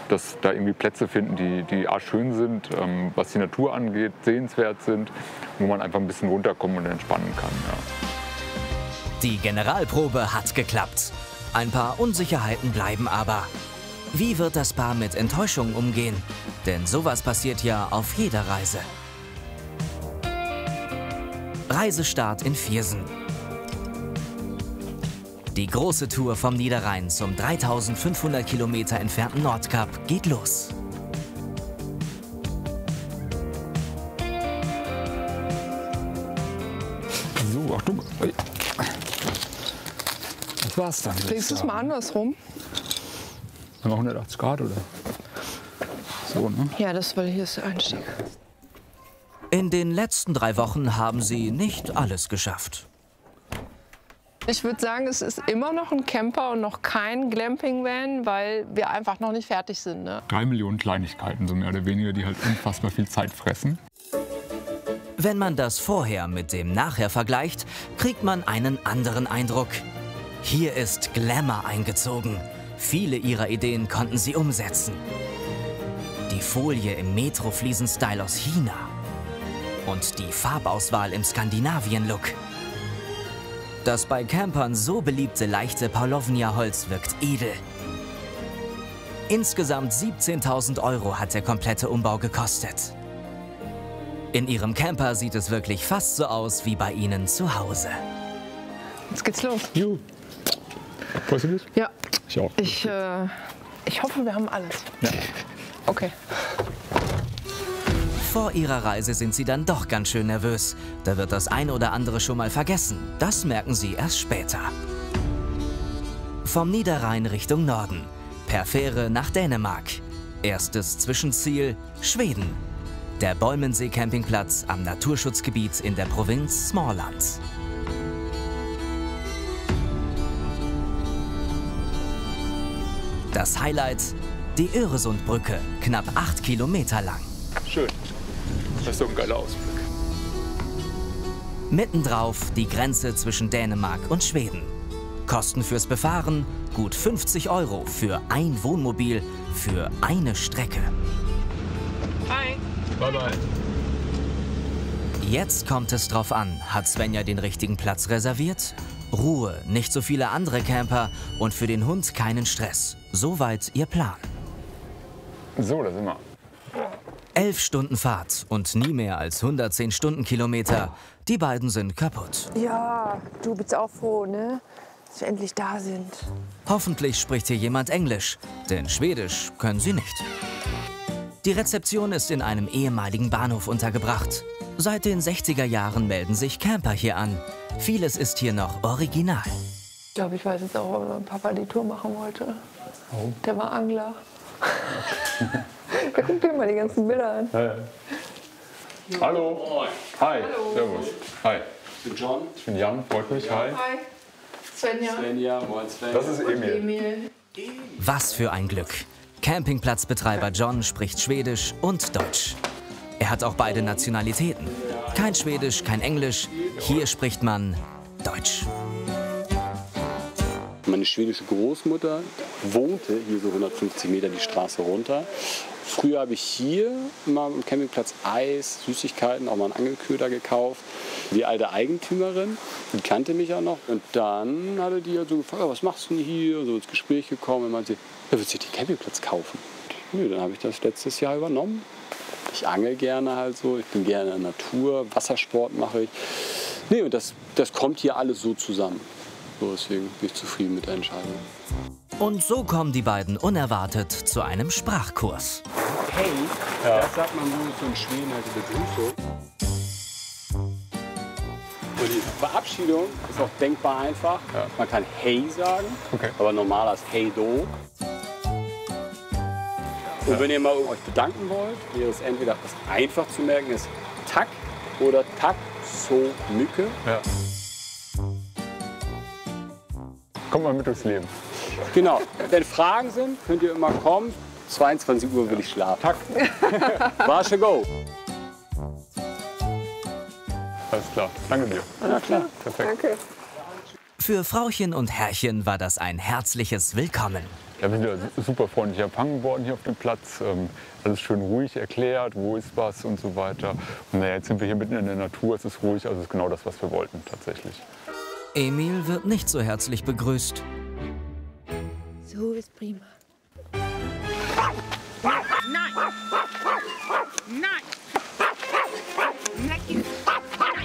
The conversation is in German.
dass da irgendwie Plätze finden, die schön sind, was die Natur angeht, sehenswert sind, wo man einfach ein bisschen runterkommen und entspannen kann. Ja. Die Generalprobe hat geklappt. Ein paar Unsicherheiten bleiben aber. Wie wird das Paar mit Enttäuschungen umgehen? Denn sowas passiert ja auf jeder Reise. Reisestart in Viersen. Die große Tour vom Niederrhein zum 3500 Kilometer entfernten Nordkap geht los. So, Achtung. Das war's dann. Drehst du es mal andersrum? Haben wir 180 Grad oder? So, ne? Ja, das, weil hier ist der Einstieg. In den letzten 3 Wochen haben sie nicht alles geschafft. Ich würde sagen, es ist immer noch ein Camper und noch kein Glamping-Van, weil wir einfach noch nicht fertig sind. Ne? 3 Millionen Kleinigkeiten, so mehr oder weniger, die halt unfassbar viel Zeit fressen. Wenn man das Vorher mit dem Nachher vergleicht, kriegt man einen anderen Eindruck. Hier ist Glamour eingezogen. Viele ihrer Ideen konnten sie umsetzen. Die Folie im Metro-Fliesen-Style aus China. Und die Farbauswahl im Skandinavien-Look. Das bei Campern so beliebte leichte Paulownia-Holz wirkt edel. Insgesamt 17.000 € hat der komplette Umbau gekostet. In ihrem Camper sieht es wirklich fast so aus wie bei ihnen zu Hause. Jetzt geht's los. Juhu. Freust du dich? Ja. Ich auch. Ich hoffe, wir haben alles. Ja. Okay. Vor ihrer Reise sind sie dann doch ganz schön nervös. Da wird das ein oder andere schon mal vergessen. Das merken sie erst später. Vom Niederrhein Richtung Norden. Per Fähre nach Dänemark. Erstes Zwischenziel Schweden. Der Bolmensee-Campingplatz am Naturschutzgebiet in der Provinz Småland. Das Highlight, die Öresundbrücke, knapp 8 Kilometer lang. Schön. Das ist so ein geiler Ausblick. Mittendrauf die Grenze zwischen Dänemark und Schweden. Kosten fürs Befahren gut 50 € für ein Wohnmobil für eine Strecke. Hi. Bye bye. Jetzt kommt es drauf an, hat Svenja den richtigen Platz reserviert? Ruhe, nicht so viele andere Camper und für den Hund keinen Stress. Soweit ihr Plan. So, da sind wir. 11 Stunden Fahrt und nie mehr als 110 Stundenkilometer. Die beiden sind kaputt. Ja, du bist auch froh, ne? Dass wir endlich da sind. Hoffentlich spricht hier jemand Englisch, denn Schwedisch können sie nicht. Die Rezeption ist in einem ehemaligen Bahnhof untergebracht. Seit den 60er Jahren melden sich Camper hier an. Vieles ist hier noch original. Ich glaube, ich weiß jetzt auch, warum mein Papa die Tour machen wollte. Oh. Der war Angler. Da guck dir mal die ganzen Bilder an. Ja. Hallo. Hi. Hallo. Servus. Hi. Ich bin John. Ich bin Jan, freut mich. Hi. Hi. Svenja. Svenja, moin Sven. Das ist Emil. Emil. Was für ein Glück. Campingplatzbetreiber John spricht Schwedisch und Deutsch. Er hat auch beide Nationalitäten. Kein Schwedisch, kein Englisch. Hier spricht man Deutsch. Meine schwedische Großmutter wohnte hier so 150 Meter die Straße runter. Früher habe ich hier immer am Campingplatz Eis, Süßigkeiten, auch mal einen Angelköder gekauft. Die alte Eigentümerin, die kannte mich auch noch. Und dann hatte die halt so gefragt, was machst du denn hier? So ins Gespräch gekommen. Und meinte, ja, willst du den Campingplatz kaufen? Nö, dann habe ich das letztes Jahr übernommen. Ich angel gerne halt so, ich bin gerne in der Natur, Wassersport mache ich. Nee, und das kommt hier alles so zusammen. So, deswegen bin ich zufrieden mit der Entscheidung. Und so kommen die beiden unerwartet zu einem Sprachkurs. Hey, das sagt man so in Schweden halt die Begrüßung. Und die Verabschiedung ist auch denkbar einfach. Ja. Man kann Hey sagen, Okay. aber normal ist Hey Do. Und wenn ihr mal euch bedanken wollt, wäre es entweder das einfach zu merken ist Tak oder Tak so Mücke. Ja. Kommt mal mit durchs Leben. Genau. Wenn Fragen sind, könnt ihr immer kommen. 22 Uhr will ich schlafen. Tak. Warsche go. Alles klar. Danke dir. Na klar. Perfekt. Danke. Für Frauchen und Herrchen war das ein herzliches Willkommen. Ja, wir sind ja super freundlich empfangen worden hier auf dem Platz. Alles schön ruhig erklärt, wo ist was und so weiter. Und naja, jetzt sind wir hier mitten in der Natur, es ist ruhig, also es ist genau das, was wir wollten tatsächlich. Emil wird nicht so herzlich begrüßt. So ist prima.